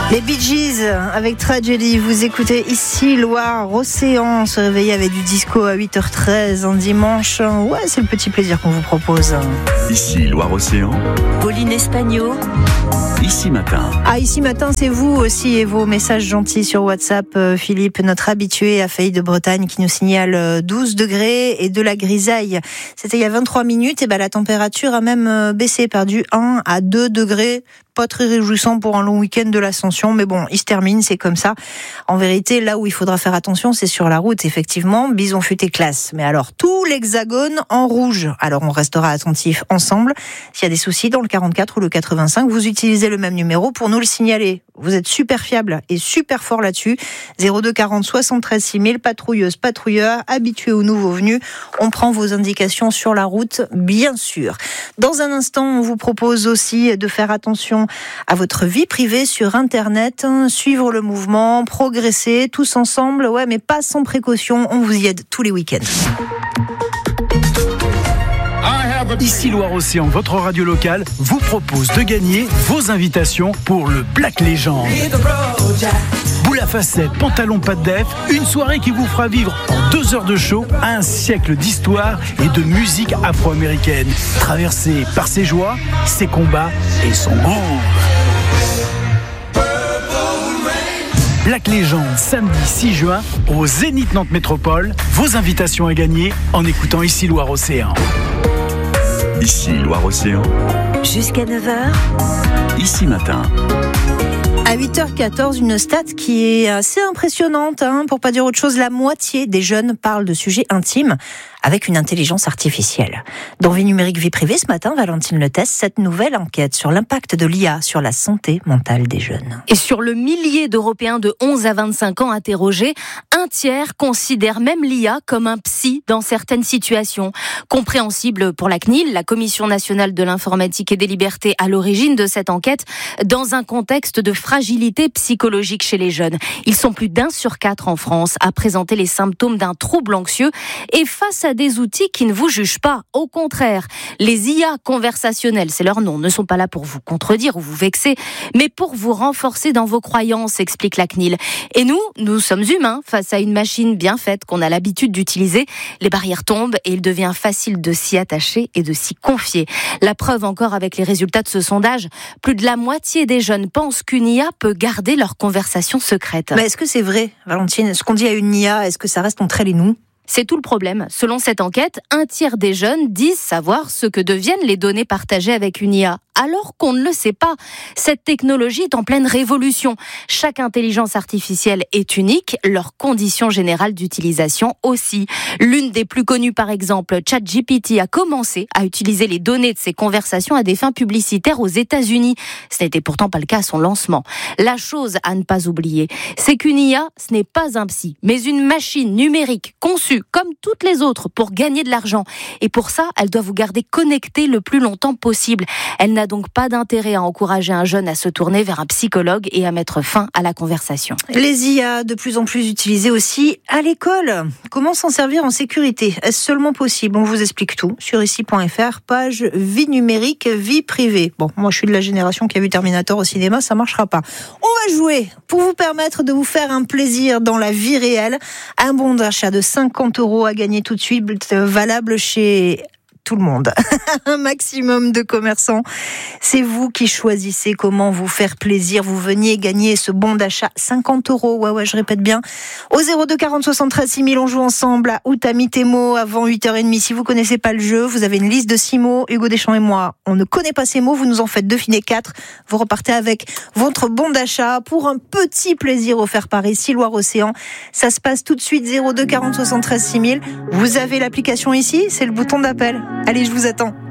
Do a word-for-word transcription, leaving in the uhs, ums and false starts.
Les Bee Gees avec Tragedy, vous écoutez ici Loire-Océan, on se réveille avec du disco à huit heures treize un dimanche. Ouais, c'est le petit plaisir qu'on vous propose. Ici Loire-Océan, Pauline Espagno. Ici Matin. Ah, Ici Matin, c'est vous aussi et vos messages gentils sur WhatsApp. Euh, Philippe, notre habitué à Failly de Bretagne, qui nous signale douze degrés et de la grisaille. C'était il y a vingt-trois minutes, et ben la température a même baissé, perdu un à deux degrés. Pas très réjouissant pour un long week-end de l'Ascension, mais bon, il se termine, c'est comme ça. En vérité, là où il faudra faire attention, c'est sur la route, effectivement. Bison futé classe. Mais alors, tout l'hexagone en rouge. Alors, on restera attentif ensemble. S'il y a des soucis dans le quarante-quatre ou le quatre-vingt-cinq, vous utilisez le même numéro pour nous le signaler. Vous êtes super fiable et super fort là-dessus. zéro deux quarante soixante-treize six mille, patrouilleuse, patrouilleur, habitué ou nouveau venu. On prend vos indications sur la route, bien sûr. Dans un instant, on vous propose aussi de faire attention à votre vie privée sur Internet, suivre le mouvement, progresser tous ensemble, ouais, mais pas sans précaution. On vous y aide tous les week-ends. Ici Loire-Océan, votre radio locale vous propose de gagner vos invitations pour le Black Legend. Boule à facettes, pantalon pas de def, une soirée qui vous fera vivre en deux heures de show un siècle d'histoire et de musique afro-américaine, traversée par ses joies, ses combats et son groove. Black Legend, samedi six juin, au Zénith Nantes Métropole. Vos invitations à gagner en écoutant Ici Loire-Océan. Ici Loire-Océan, Jusqu'à neuf heures. Ici Matin. À huit heures quatorze, une stat qui est assez impressionnante, hein, pour pas dire autre chose. La moitié des jeunes parlent de sujets intimes avec une intelligence artificielle. Dans Vie numérique, vie privée, ce matin, Valentine Letesse, cette nouvelle enquête sur l'impact de l'I A sur la santé mentale des jeunes. Et sur le millier d'Européens de onze à vingt-cinq ans interrogés, un tiers considère même l'I A comme un psy dans certaines situations. Compréhensible pour la C N I L, la Commission nationale de l'informatique et des libertés, à l'origine de cette enquête, dans un contexte de fragilité psychologique chez les jeunes. Ils sont plus d'un sur quatre en France à présenter les symptômes d'un trouble anxieux et face à des outils qui ne vous jugent pas. Au contraire, les I A conversationnelles, c'est leur nom, ne sont pas là pour vous contredire ou vous vexer, mais pour vous renforcer dans vos croyances, explique la C N I L. Et nous, nous sommes humains face à une machine bien faite qu'on a l'habitude d'utiliser. Les barrières tombent et il devient facile de s'y attacher et de s'y confier. La preuve encore avec les résultats de ce sondage, plus de la moitié des jeunes pensent qu'une I A peut garder leur conversation secrète. Mais est-ce que c'est vrai, Valentine? Ce qu'on dit à une I A, est-ce que ça reste entre elle et nous? C'est tout le problème. Selon cette enquête, un tiers des jeunes disent savoir ce que deviennent les données partagées avec une I A, alors qu'on ne le sait pas. Cette technologie est en pleine révolution. Chaque intelligence artificielle est unique, leurs conditions générales d'utilisation aussi. L'une des plus connues, par exemple, ChatGPT, a commencé à utiliser les données de ses conversations à des fins publicitaires aux États-Unis. Ce n'était pourtant pas le cas à son lancement. La chose à ne pas oublier, c'est qu'une I A, ce n'est pas un psy, mais une machine numérique conçue comme toutes les autres pour gagner de l'argent. Et pour ça, elle doit vous garder connecté le plus longtemps possible. Elle n'a donc pas d'intérêt à encourager un jeune à se tourner vers un psychologue et à mettre fin à la conversation. Les I A de plus en plus utilisées aussi à l'école. Comment s'en servir en sécurité? Est-ce seulement possible? On vous explique tout sur ici point f r, page vie numérique, vie privée. Bon, moi je suis de la génération qui a vu Terminator au cinéma, ça marchera pas. On va jouer pour vous permettre de vous faire un plaisir dans la vie réelle. Un bon d'achat de cinquante euros à gagner tout de suite, valable chez tout le monde. Un maximum de commerçants. C'est vous qui choisissez comment vous faire plaisir. Vous veniez gagner ce bon d'achat cinquante euros. Ouais, ouais, je répète bien. Au zéro deux quarante soixante-treize six mille, on joue ensemble à Où t'as mis tes mots avant huit heures trente. Si vous connaissez pas le jeu, vous avez une liste de six mots. Hugo Deschamps et moi, on ne connaît pas ces mots. Vous nous en faites deviner quatre. Vous repartez avec votre bon d'achat pour un petit plaisir offert par ici Loire-Océan. Ça se passe tout de suite. Zéro deux quarante soixante-treize six mille. Vous avez l'application ici. C'est le bouton d'appel. Allez, je vous attends.